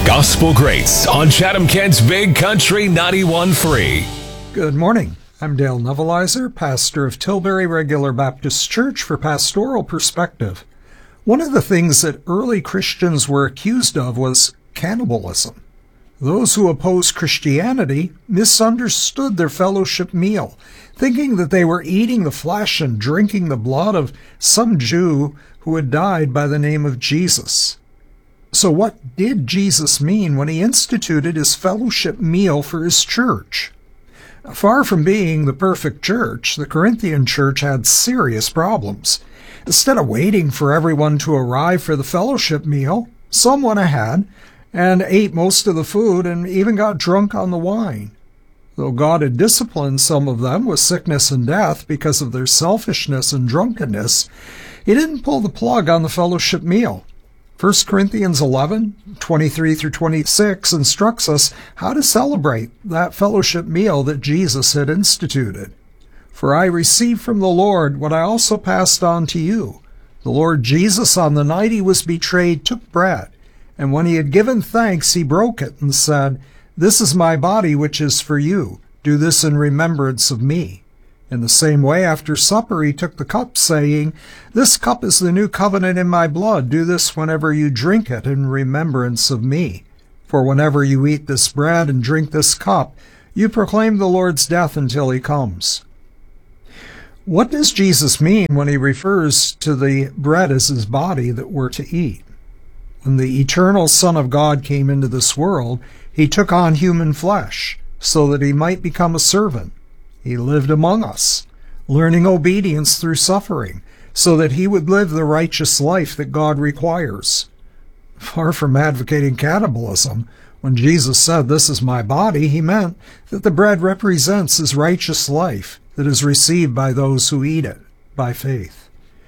Gospel Greats on Chatham-Kent's Big Country 91.3. Good morning. I'm Dale Nevelizer, pastor of Tilbury Regular Baptist Church for Pastoral Perspective. One of the things that early Christians were accused of was cannibalism. Those who opposed Christianity misunderstood their fellowship meal, thinking that they were eating the flesh and drinking the blood of some Jew who had died by the name of Jesus. So what did Jesus mean when he instituted his fellowship meal for his church? Far from being the perfect church, the Corinthian church had serious problems. Instead of waiting for everyone to arrive for the fellowship meal, some went ahead and ate most of the food and even got drunk on the wine. Though God had disciplined some of them with sickness and death because of their selfishness and drunkenness, he didn't pull the plug on the fellowship meal. 1 Corinthians 11:23-26 instructs us how to celebrate that fellowship meal that Jesus had instituted. For I received from the Lord what I also passed on to you. The Lord Jesus, on the night he was betrayed, took bread, and when he had given thanks, he broke it and said, "This is my body which is for you. Do this in remembrance of me." In the same way, after supper, he took the cup, saying, "This cup is the new covenant in my blood. Do this whenever you drink it in remembrance of me. For whenever you eat this bread and drink this cup, you proclaim the Lord's death until he comes." What does Jesus mean when he refers to the bread as his body that we're to eat? When the eternal Son of God came into this world, he took on human flesh so that he might become a servant. He lived among us, learning obedience through suffering, so that he would live the righteous life that God requires. Far from advocating cannibalism, when Jesus said, "This is my body," he meant that the bread represents his righteous life that is received by those who eat it by faith.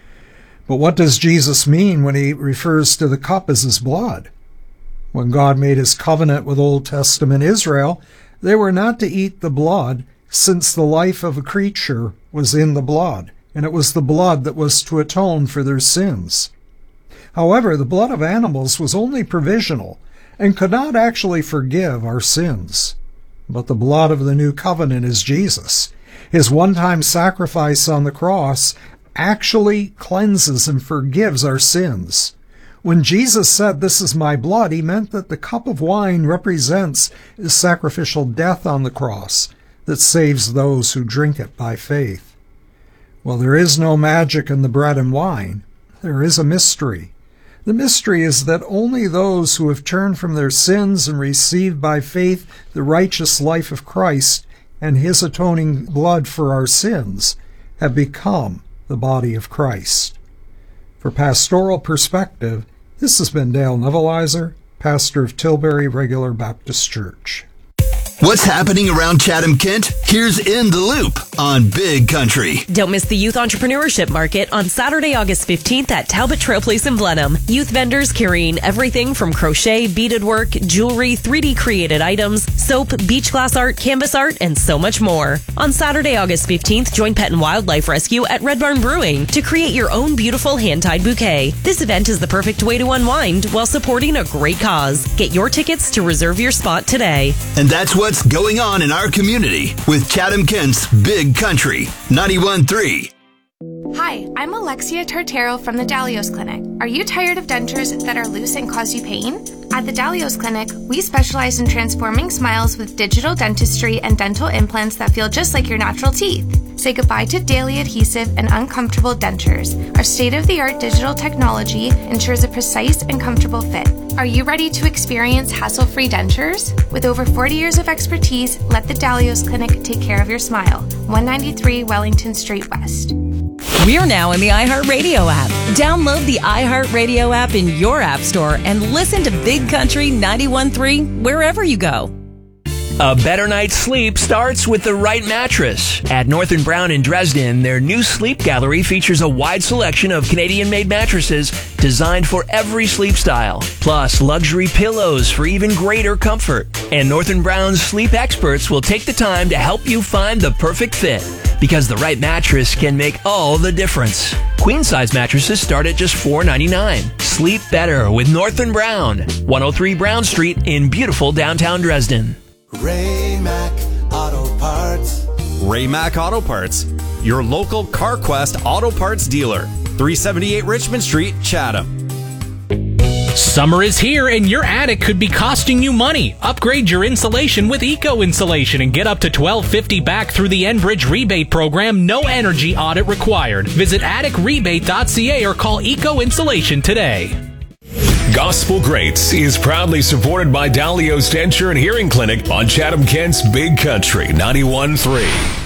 But what does Jesus mean when he refers to the cup as his blood? When God made his covenant with Old Testament Israel, they were not to eat the blood, since the life of a creature was in the blood, and it was the blood that was to atone for their sins. However, the blood of animals was only provisional and could not actually forgive our sins. But the blood of the new covenant is Jesus. His one-time sacrifice on the cross actually cleanses and forgives our sins. When Jesus said, "This is my blood," he meant that the cup of wine represents his sacrificial death on the cross that saves those who drink it by faith. Well, there is no magic in the bread and wine. There is a mystery. The mystery is that only those who have turned from their sins and received by faith the righteous life of Christ and his atoning blood for our sins have become the body of Christ. For Pastoral Perspective, this has been Dale Nevelizer, pastor of Tilbury Regular Baptist Church. What's happening around Chatham-Kent? Here's In the Loop on Big Country. Don't miss the Youth Entrepreneurship Market on Saturday, August 15th at Talbot Trail Place in Blenheim. Youth vendors carrying everything from crochet, beaded work, jewelry, 3D created items, soap, beach glass art, canvas art, and so much more. On Saturday, August 15th, join Pet and Wildlife Rescue at Red Barn Brewing to create your own beautiful hand-tied bouquet. This event is the perfect way to unwind while supporting a great cause. Get your tickets to reserve your spot today. And that's what's going on in our community with Chatham-Kent's Big Country 91.3. Hi, I'm Alexia Tartaro from the Dalios Clinic. Are you tired of dentures that are loose and cause you pain? At the Dalios Clinic, we specialize in transforming smiles with digital dentistry and dental implants that feel just like your natural teeth. Say goodbye to daily adhesive and uncomfortable dentures. Our state-of-the-art digital technology ensures a precise and comfortable fit. Are you ready to experience hassle-free dentures? With over 40 years of expertise, let the Dalios Clinic take care of your smile. 193 Wellington Street West. We're now in the iHeartRadio app. Download the iHeartRadio app in your app store and listen to Big Country 91.3 wherever you go. A better night's sleep starts with the right mattress. At North & Brown in Dresden, their new sleep gallery features a wide selection of Canadian-made mattresses designed for every sleep style, plus luxury pillows for even greater comfort. And North & Brown's sleep experts will take the time to help you find the perfect fit. because the right mattress can make all the difference. Queen-size mattresses start at just $4.99. Sleep better with North & Brown, 103 Brown Street in beautiful downtown Dresden. Ray-Mac Auto Parts. Ray-Mac Auto Parts, your local CarQuest Auto Parts dealer. 378 Richmond Street, Chatham. Summer is here and your attic could be costing you money. Upgrade your insulation with Eco Insulation and get up to $12.50 back through the Enbridge rebate program. No energy audit required. Visit atticrebate.ca or call Eco Insulation today. Gospel Greats is proudly supported by Dalio's Denture and Hearing Clinic on Chatham-Kent's Big Country 91.3.